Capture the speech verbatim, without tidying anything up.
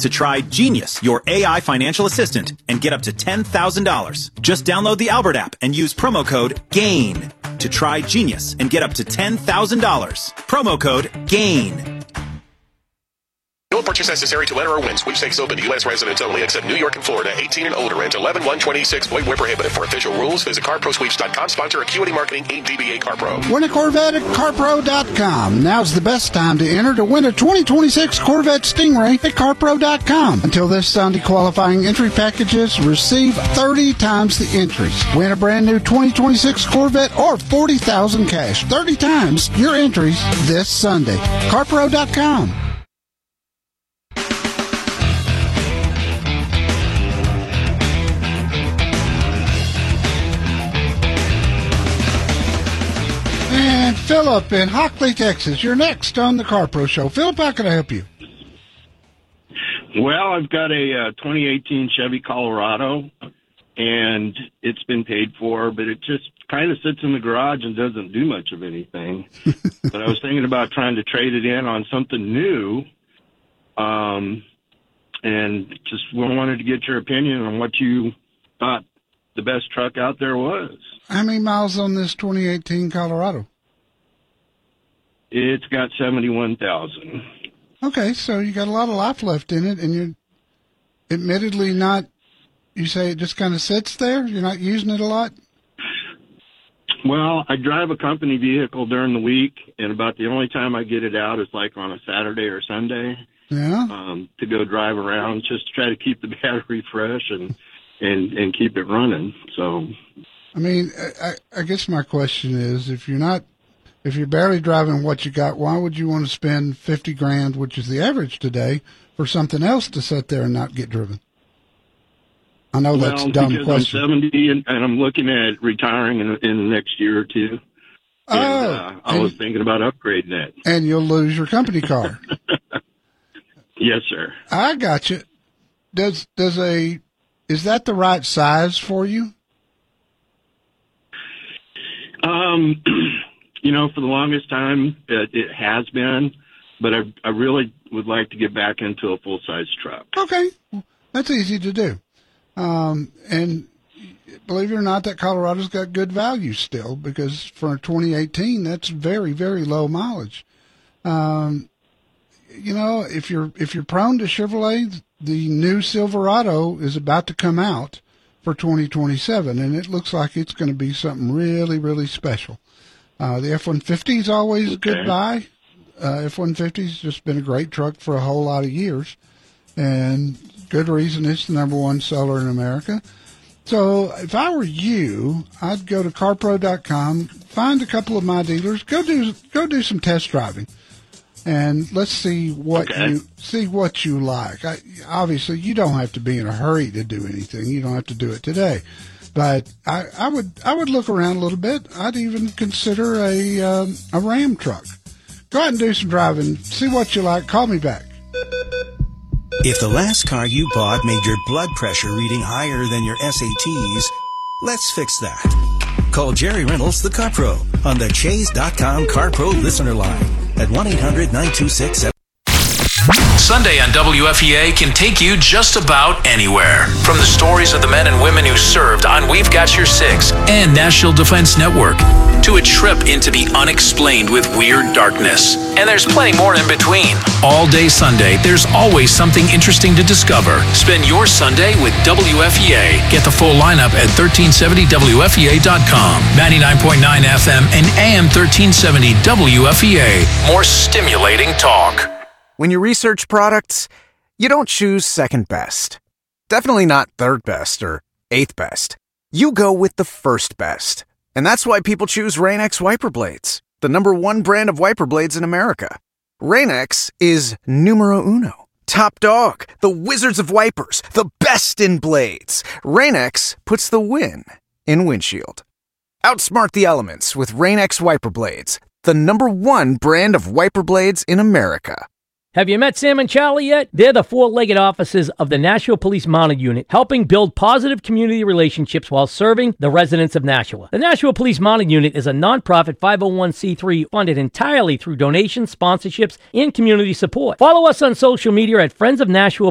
to try Genius, your A I financial assistant, and get up to ten thousand dollars. Just download the Albert app and use promo code GAIN to try Genius and get up to ten thousand dollars. Promo code GAIN. No purchase necessary to enter or win. Sweepstakes open to U S residents only, except New York and Florida. eighteen and older. And eleven one twenty-six. Void where prohibited. For official rules, visit car pro sweeps dot com. Sponsor Acuity Marketing, eight D B A CarPro. Win a Corvette at car pro dot com. Now's the best time to enter to win a twenty twenty-six Corvette Stingray at car pro dot com. Until this Sunday, qualifying entry packages receive thirty times the entries. Win a brand new twenty twenty-six Corvette or forty thousand dollars cash. thirty times your entries this Sunday. car pro dot com. And Philip in Hockley, Texas. You're next on the Car Pro Show. Philip, how can I help you? Well, I've got a uh, twenty eighteen Chevy Colorado, and it's been paid for, but it just kind of sits in the garage and doesn't do much of anything. But I was thinking about trying to trade it in on something new, um, and just wanted to get your opinion on what you thought the best truck out there was. How many miles on this twenty eighteen Colorado? It's got seventy-one thousand. Okay, so you got a lot of life left in it, and you're admittedly not, you say it just kind of sits there? You're not using it a lot? Well, I drive a company vehicle during the week, and about the only time I get it out is like on a Saturday or Sunday. Yeah. Um, to go drive around, just to try to keep the battery fresh and, and, and keep it running. So, I mean, I, I guess my question is, if you're not, if you're barely driving what you got, why would you want to spend fifty grand, which is the average today, for something else to sit there and not get driven? I know that's well, a dumb because question. I'm seventy and, and I'm looking at retiring in, in the next year or two. And, oh, uh, I and, was thinking about upgrading that. And you'll lose your company car. Yes, sir. I got you. Does does a is that the right size for you? Um, you know, for the longest time it, it has been, but I I really would like to get back into a full size truck. Okay, that's easy to do. Um, and believe it or not, that Colorado's got good value still, because for a twenty eighteen, that's very very low mileage. Um, you know, if you're if you're prone to Chevrolet, the new Silverado is about to come out for twenty twenty-seven, and it looks like it's going to be something really, really special. Uh, the F one fifty is always a good buy. Uh, F one fifty's just been a great truck for a whole lot of years, and good reason it's the number one seller in America. So if I were you, I'd go to car pro dot com, find a couple of my dealers, go do go do some test driving, and let's see what okay. you see what you like. I, obviously, you don't have to be in a hurry to do anything. You don't have to do it today, but I, I would I would look around a little bit. I'd even consider a um, a Ram truck. Go out and do some driving. See what you like. Call me back. If the last car you bought made your blood pressure reading higher than your S A Ts, let's fix that. Call Jerry Reynolds, the Car Pro, on the Chase dot com Car Pro listener line at one eight hundred nine two six seven. Sunday on W F E A can take you just about anywhere. From the stories of the men and women who served on We've Got Your Six and National Defense Network, to a trip into the unexplained with weird darkness. And there's plenty more in between. All day Sunday, there's always something interesting to discover. Spend your Sunday with W F E A. Get the full lineup at thirteen seventy W F E A dot com. ninety-nine point nine F M and A M thirteen seventy W F E A. More stimulating talk. When you research products, you don't choose second best. Definitely not third best or eighth best. You go with the first best. And that's why people choose Rain-X wiper blades, the number one brand of wiper blades in America. Rain-X is numero uno. Top dog, the wizards of wipers, the best in blades. Rain-X puts the win in windshield. Outsmart the elements with Rain-X wiper blades, the number one brand of wiper blades in America. Have you met Sam and Charlie yet? They're the four-legged officers of the Nashua Police Mounted Unit, helping build positive community relationships while serving the residents of Nashua. The Nashua Police Mounted Unit is a nonprofit five oh one c three funded entirely through donations, sponsorships, and community support. Follow us on social media at Friends of Nashua